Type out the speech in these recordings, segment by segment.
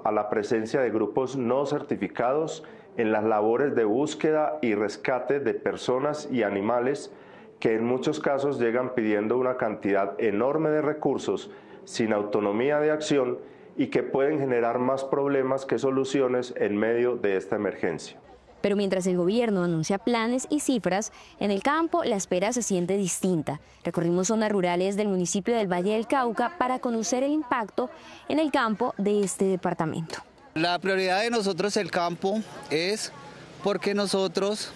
a la presencia de grupos no certificados en las labores de búsqueda y rescate de personas y animales que en muchos casos llegan pidiendo una cantidad enorme de recursos sin autonomía de acción y que pueden generar más problemas que soluciones en medio de esta emergencia. Pero mientras el gobierno anuncia planes y cifras, en el campo la espera se siente distinta. Recorrimos zonas rurales del municipio del Valle del Cauca para conocer el impacto en el campo de este departamento. La prioridad de nosotros el campo es porque nosotros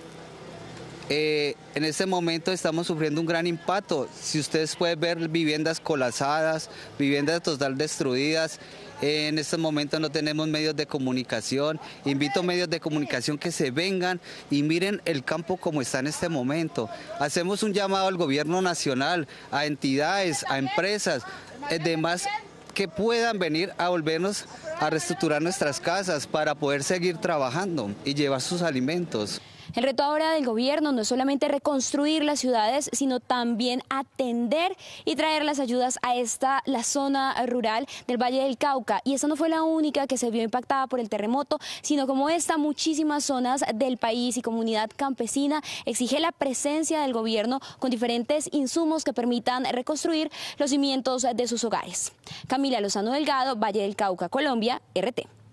en este momento estamos sufriendo un gran impacto. Si ustedes pueden ver viviendas colapsadas, viviendas total destruidas. En este momento no tenemos medios de comunicación. Invito a medios de comunicación que se vengan y miren el campo como está en este momento. Hacemos un llamado al gobierno nacional, a entidades, a empresas, demás que puedan venir a volvernos a reestructurar nuestras casas para poder seguir trabajando y llevar sus alimentos. El reto ahora del gobierno no es solamente reconstruir las ciudades, sino también atender y traer las ayudas a la zona rural del Valle del Cauca. Y esta no fue la única que se vio impactada por el terremoto, sino como esta, muchísimas zonas del país y comunidad campesina exige la presencia del gobierno con diferentes insumos que permitan reconstruir los cimientos de sus hogares. Camila Lozano Delgado, Valle del Cauca, Colombia, RT.